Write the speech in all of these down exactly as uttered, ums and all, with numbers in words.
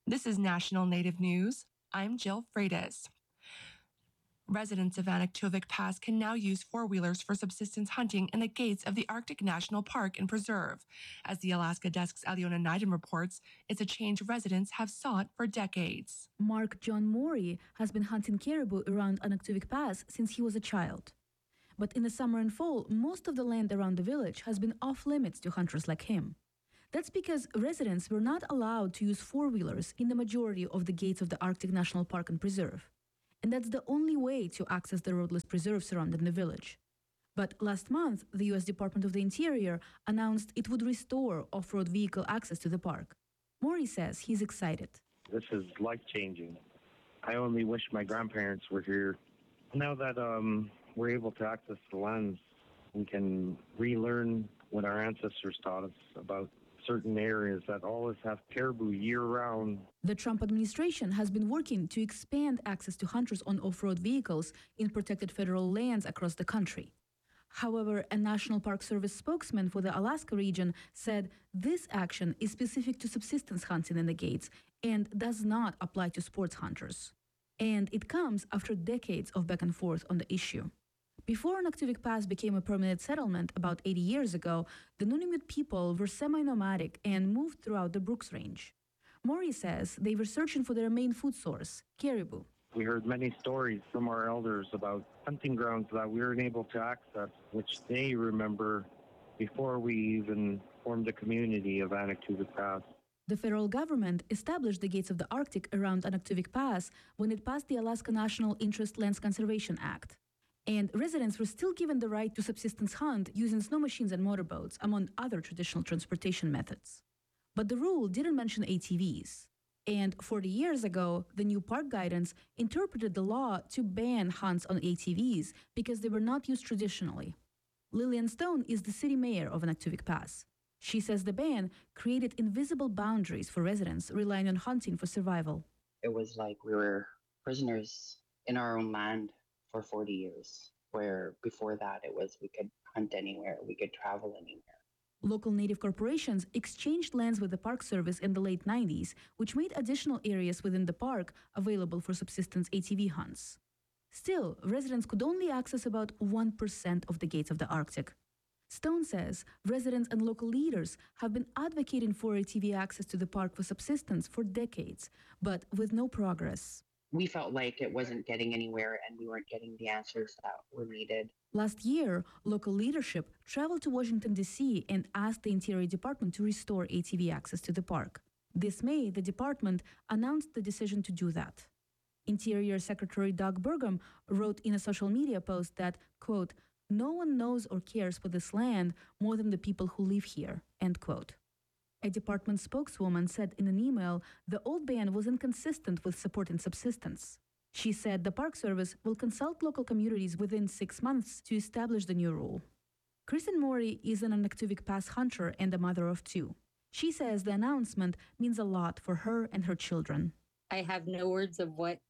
This is National Native News. I'm Jill Freitas. Residents of Anaktuvuk Pass can now use four-wheelers for subsistence hunting in the gates of the Arctic National Park and Preserve. As the Alaska Desk's Aliona Neiden reports, it's a change residents have sought for decades. Mark John Morey has been hunting caribou around Anaktuvuk Pass since he was a child. But in the summer and fall, most of the land around the village has been off-limits to hunters like him. That's because residents were not allowed to use four-wheelers in the majority of the gates of the Arctic National Park and Preserve. And that's the only way to access the roadless preserve surrounding the village. But last month, the U S Department of the Interior announced it would restore off-road vehicle access to the park. Morey says he's excited. This is life-changing. I only wish my grandparents were here. Now that um, we're able to access the lands, we can relearn what our ancestors taught us about certain areas that always have caribou year-round. The Trump administration has been working to expand access to hunters on off-road vehicles in protected federal lands across the country. However, a National Park Service spokesman for the Alaska region said this action is specific to subsistence hunting in the gates and does not apply to sports hunters. And it comes after decades of back and forth on the issue. Before Anaktuvuk Pass became a permanent settlement about eighty years ago, the Nunavut people were semi-nomadic and moved throughout the Brooks Range. Morey says they were searching for their main food source, caribou. We heard many stories from our elders about hunting grounds that we weren't able to access, which they remember before we even formed the community of Anaktuvuk Pass. The federal government established the gates of the Arctic around Anaktuvuk Pass when it passed the Alaska National Interest Lands Conservation Act. And residents were still given the right to subsistence hunt using snow machines and motorboats, among other traditional transportation methods. But the rule didn't mention A T Vs. And forty years ago, the new park guidance interpreted the law to ban hunts on A T Vs because they were not used traditionally. Lillian Stone is the city mayor of Anaktuvuk Pass. She says the ban created invisible boundaries for residents relying on hunting for survival. It was like we were prisoners in our own land for forty years, where before that it was we could hunt anywhere, we could travel anywhere. Local native corporations exchanged lands with the Park Service in the late nineties, which made additional areas within the park available for subsistence A T V hunts. Still, residents could only access about one percent of the gates of the Arctic. Stone says residents and local leaders have been advocating for A T V access to the park for subsistence for decades, but with no progress. We felt like it wasn't getting anywhere and we weren't getting the answers that were needed. Last year, local leadership traveled to Washington, D C and asked the Interior Department to restore A T V access to the park. This May, the department announced the decision to do that. Interior Secretary Doug Burgum wrote in a social media post that, quote, "No one knows or cares for this land more than the people who live here," end quote. A department spokeswoman said in an email the old ban was inconsistent with supporting subsistence. She said the Park Service will consult local communities within six months to establish the new rule. Kristen Morey is an Anaktuvuk Pass hunter and a mother of two. She says the announcement means a lot for her and her children. I have no words of what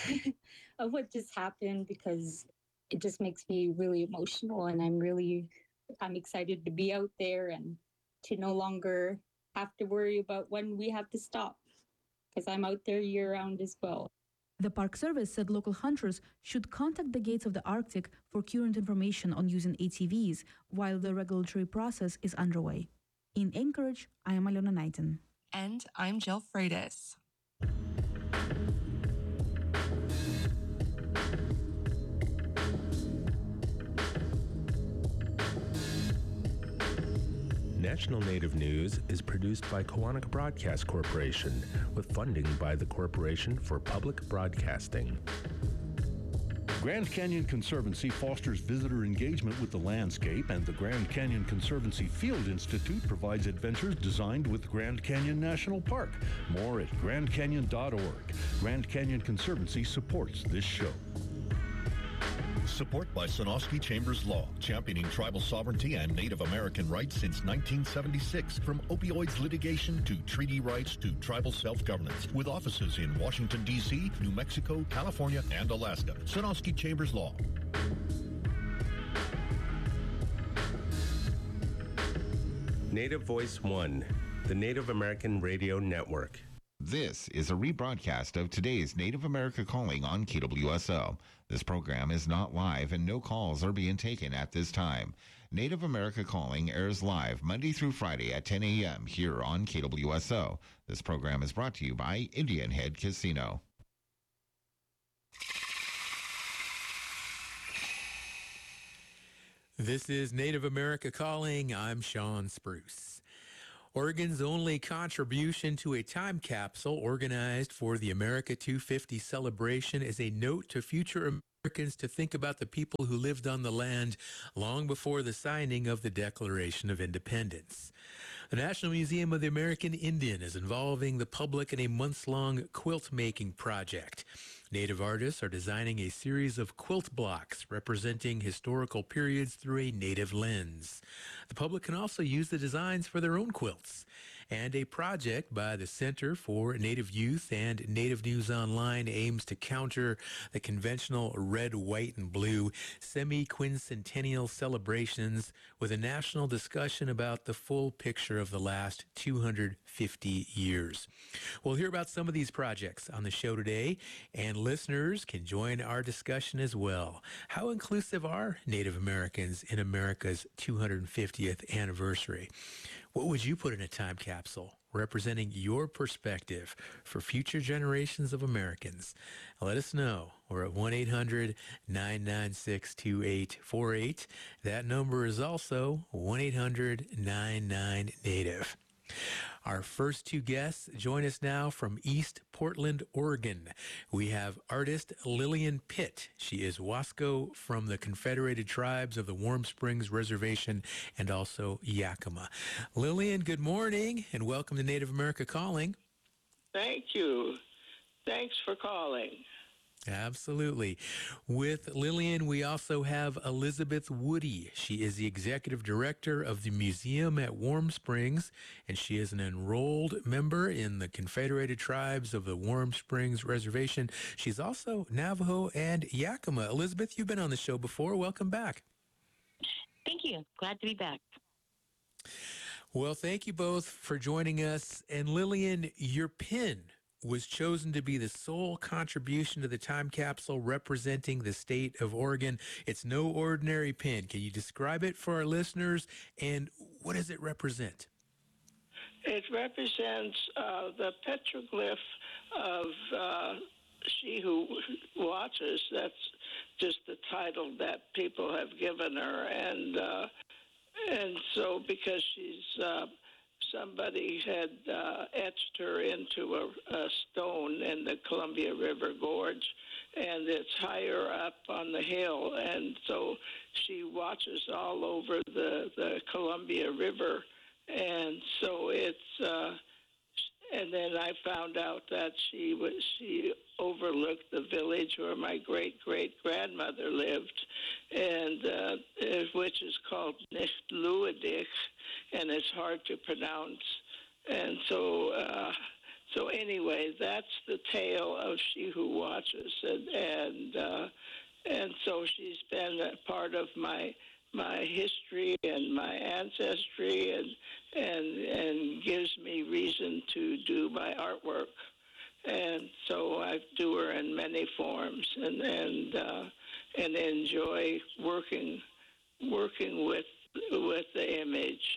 of what just happened because it just makes me really emotional, and I'm really I'm excited to be out there and to no longer have to worry about when we have to stop, because I'm out there year-round as well. The Park Service said local hunters should contact the gates of the Arctic for current information on using A T Vs while the regulatory process is underway. In Anchorage, I am Aliona Neiden. And I'm Jill Freitas. National Native News is produced by Kawanak Broadcast Corporation with funding by the Corporation for Public Broadcasting. Grand Canyon Conservancy fosters visitor engagement with the landscape, and the Grand Canyon Conservancy Field Institute provides adventures designed with Grand Canyon National Park. More at grand canyon dot org. Grand Canyon Conservancy supports this show. Support by Sonosky Chambers Law, championing tribal sovereignty and Native American rights since nineteen seventy-six. From opioids litigation to treaty rights to tribal self-governance. With offices in Washington, D C, New Mexico, California, and Alaska. Sonosky Chambers Law. Native Voice One, the Native American Radio Network. This is a rebroadcast of today's Native America Calling on K W S O. This program is not live and no calls are being taken at this time. Native America Calling airs live Monday through Friday at ten a.m. here on K W S O. This program is brought to you by Indian Head Casino. This is Native America Calling. I'm Sean Spruce. Oregon's only contribution to a time capsule organized for the America two fifty celebration is a note to future Americans to think about the people who lived on the land long before the signing of the Declaration of Independence. The National Museum of the American Indian is involving the public in a months-long quilt-making project. Native artists are designing a series of quilt blocks representing historical periods through a Native lens. The public can also use the designs for their own quilts. And a project by the Center for Native Youth and Native News Online aims to counter the conventional red, white, and blue semi-quincentennial celebrations with a national discussion about the full picture of the last two hundred fifty years. We'll hear about some of these projects on the show today, and listeners can join our discussion as well. How inclusive are Native Americans in America's two hundred fiftieth anniversary? What would you put in a time capsule representing your perspective for future generations of Americans? Let us know. We're at one eight hundred nine nine six two eight four eight. That number is also one eight hundred nine nine Native. Our first two guests join us now from East Portland, Oregon. We have artist Lillian Pitt. She is Wasco from the Confederated Tribes of the Warm Springs Reservation and also Yakima. Lillian, good morning and welcome to Native America Calling. Thank you. Thanks for calling. Absolutely. With Lillian, we also have Elizabeth Woody. She is the executive director of the museum at Warm Springs, and she is an enrolled member in the Confederated Tribes of the Warm Springs Reservation. She's also Navajo and Yakima. Elizabeth, you've been on the show before. Welcome back. Thank you. Glad to be back. Well, thank you both for joining us. And Lillian, your pin was chosen to be the sole contribution to the time capsule representing the state of Oregon. It's no ordinary pin. Can you describe it for our listeners, and what does it represent? It represents uh, the petroglyph of uh, She Who Watches. That's just the title that people have given her. And, uh, and so because she's... Uh, Somebody had uh, etched her into a, a stone in the Columbia River Gorge, and it's higher up on the hill, and so she watches all over the, the Columbia River, and so it's, uh, and then I found out that she was, she overlooked the village where my great-great-grandmother lived, and uh, which is called Nishtluadik, and it's hard to pronounce. And so, uh, so anyway, that's the tale of She Who Watches, and and uh, and so she's been a part of my my history and my ancestry, and and and gives me reason to do my artwork. And so I do her in many forms, and and uh, and enjoy working working with with the image.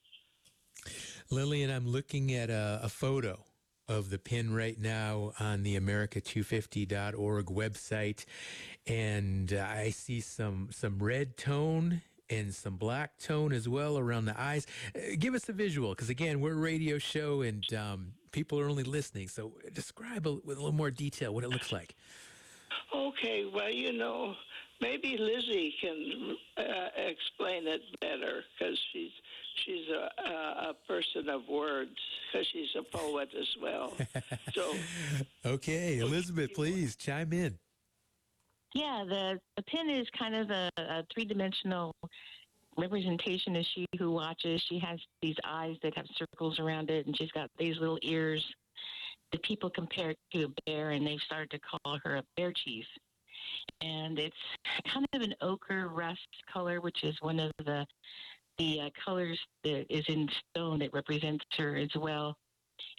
Lillian, I'm looking at a, a photo of the pin right now on the America two fifty dot org website, and uh, I see some some red tone and some black tone as well around the eyes. Uh, give us a visual, because again, we're a radio show and um, people are only listening. So describe a, with a little more detail what it looks like. Okay, well, you know, maybe Lizzie can uh, explain it better, because she's she's a, a, a person of words, because she's a poet as well. So, okay, Elizabeth, please chime in. Yeah, the, the pin is kind of a, a three-dimensional representation of She Who Watches. She has these eyes that have circles around it, and she's got these little ears that people compare to a bear, and they've started to call her a bear chief. And it's kind of an ochre rust color, which is one of the the uh, colors that is in stone that represents her as well.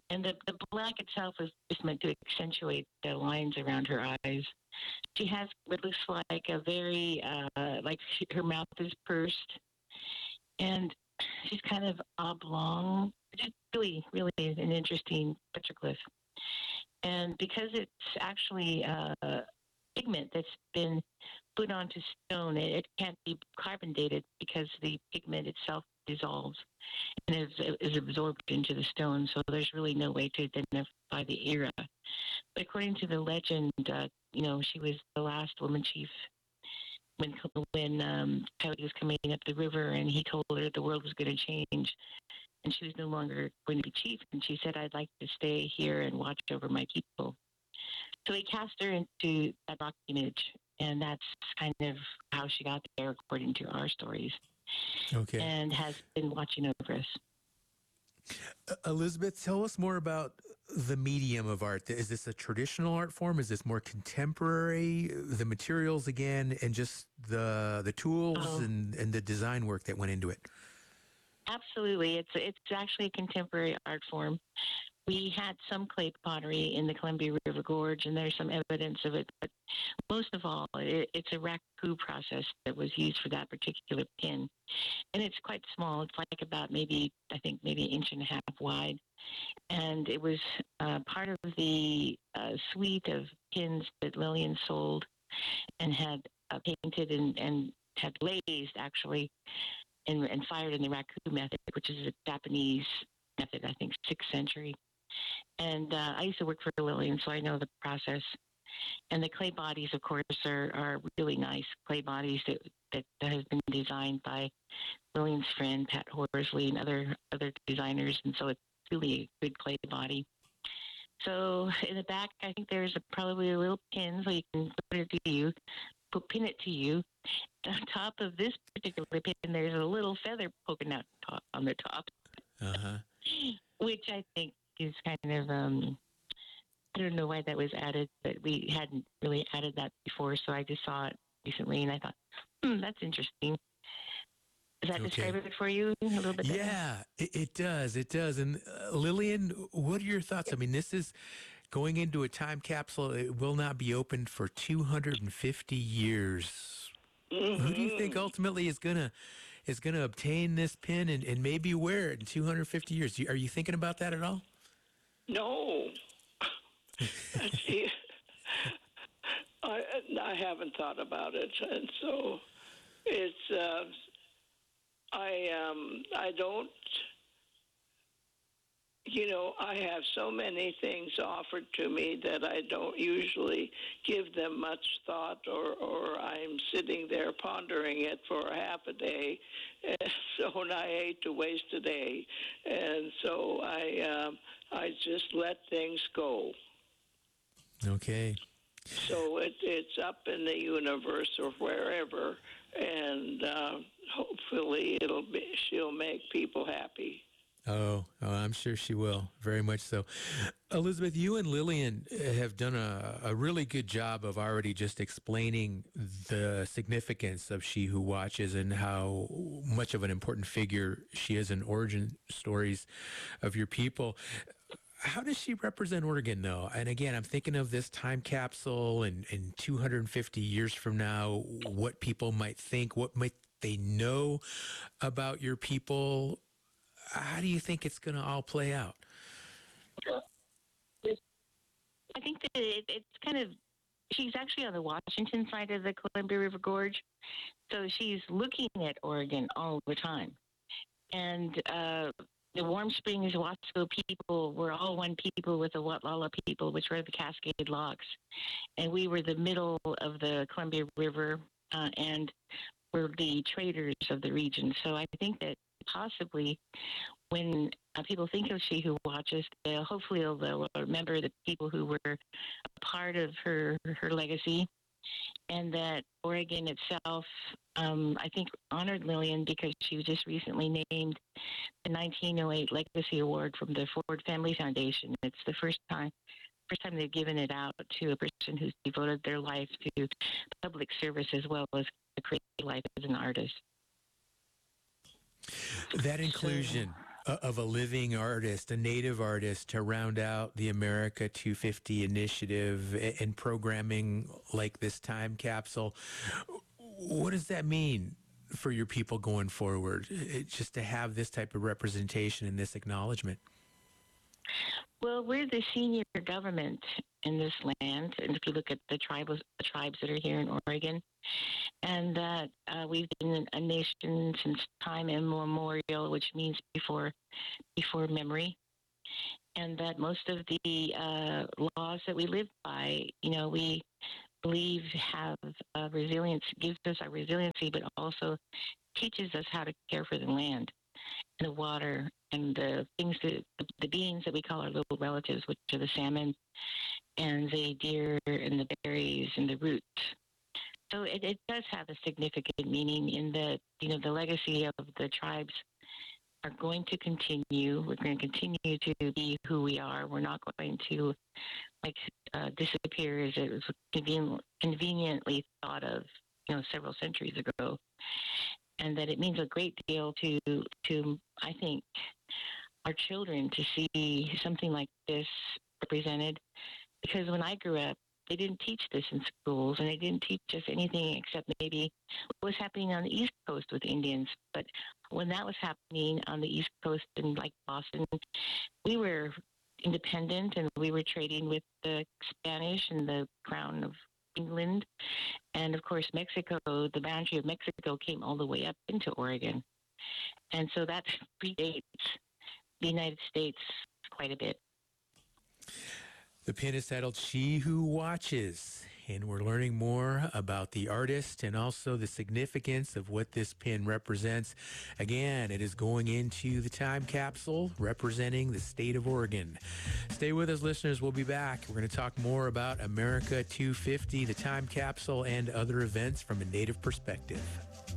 And the, the black itself was just meant to accentuate the lines around her eyes. She has what looks like a very, uh, like she, her mouth is pursed. And she's kind of oblong. Just really, really an interesting petroglyph. And because it's actually a pigment that's been put onto stone, it, it can't be carbon dated because the pigment itself dissolves and is, is absorbed into the stone. So there's really no way to identify the era. But according to the legend, uh, you know, she was the last woman chief when when um, Coyote was coming up the river, and he told her the world was going to change, and she was no longer going to be chief. And she said, "I'd like to stay here and watch over my people." So he cast her into that rock image, and that's kind of how she got there, according to our stories. Okay. And has been watching over us. Uh, Elizabeth, tell us more about the medium of art. Is this a traditional art form? Is this more contemporary? The materials again, and just the the tools Oh. and, and the design work that went into it. Absolutely. It's it's actually a contemporary art form. We had some clay pottery in the Columbia River Gorge, and there's some evidence of it. But most of all, it, it's a raku process that was used for that particular pin. And it's quite small. It's like about maybe, I think, maybe an inch and a half wide. And it was uh, part of the uh, suite of pins that Lillian sold and had uh, painted and, and had glazed, actually, and, and fired in the raku method, which is a Japanese method, I think, sixth century. And uh, I used to work for Lillian, so I know the process. And the clay bodies, of course, are, are really nice clay bodies that, that, that has been designed by Lillian's friend, Pat Horsley, and other, other designers. And so it's really a good clay body. So in the back, I think there's a, probably a little pin, so you can put it to you, put, pin it to you. On top of this particular pin, there's a little feather poking out top, on the top, Uh-huh. which I think is kind of, um, I don't know why that was added, but we hadn't really added that before, so I just saw it recently, and I thought, hmm, that's interesting. Does that Okay. describe it for you a little bit better? Yeah, it, it does. It does. And uh, Lillian, what are your thoughts? I mean, this is going into a time capsule. It will not be opened for two hundred fifty years. Mm-hmm. Who do you think ultimately is gonna is gonna obtain this pin and, and maybe wear it in two hundred fifty years? Are you thinking about that at all? No. See, I, I haven't thought about it, and so it's. Uh, I um I don't. You know, I have so many things offered to me that I don't usually give them much thought, or, or I'm sitting there pondering it for half a day. And so and I hate to waste a day. And so I, um, I just let things go. Okay. So it, it's up in the universe or wherever, and uh, hopefully it'll be, she'll make people happy. Oh, oh, I'm sure she will. Very much so. Elizabeth, you and Lillian have done a, a really good job of already just explaining the significance of She Who Watches and how much of an important figure she is in origin stories of your people. How does she represent Oregon, though? And again, I'm thinking of this time capsule and in two hundred fifty years from now, what people might think, what might they know about your people. How do you think it's going to all play out? I think that it, it's kind of, she's actually on the Washington side of the Columbia River Gorge, so she's looking at Oregon all the time. And uh, the Warm Springs Wasco people were all one people with the Watlala people, which were the Cascade Locks. And we were the middle of the Columbia River, uh, and we're the traders of the region. So I think that possibly when uh, people think of She Who Watches, they'll, hopefully they'll, they'll remember the people who were a part of her, her legacy, and that Oregon itself, um, I think, honored Lillian because she was just recently named the nineteen oh eight Legacy Award from the Ford Family Foundation. It's the first time first time they've given it out to a person who's devoted their life to public service as well as a creative life as an artist. That inclusion of a living artist, a native artist, to round out the America two fifty initiative and programming like this time capsule. What does that mean for your people going forward, just to have this type of representation and this acknowledgement? Well, we're the senior government in this land, and if you look at the tribes, the tribes that are here in Oregon, and that uh, we've been a nation since time immemorial, which means before before memory, and that most of the uh, laws that we live by, you know, we believe have uh, resilience, gives us our resiliency, but also teaches us how to care for the land and the water and the things that the beings that we call our little relatives, which are the salmon and the deer and the berries and the roots. So it, it does have a significant meaning in that, you know, the legacy of the tribes are going to continue. We're going to continue to be who we are. We're not going to like uh, disappear as it was conven- conveniently thought of, you know, several centuries ago. And that it means a great deal to, to I think, our children to see something like this represented. Because when I grew up, they didn't teach this in schools, and they didn't teach us anything except maybe what was happening on the East Coast with Indians. But when that was happening on the East Coast in like Boston, we were independent, and we were trading with the Spanish and the Crown of England. And of course, Mexico, the boundary of Mexico came all the way up into Oregon. And so that predates the United States quite a bit. The pin is titled She Who Watches, and we're learning more about the artist and also the significance of what this pin represents. Again, it is going into the time capsule representing the state of Oregon. Stay with us, listeners. We'll be back. We're going to talk more about America two fifty, the time capsule, and other events from a Native perspective.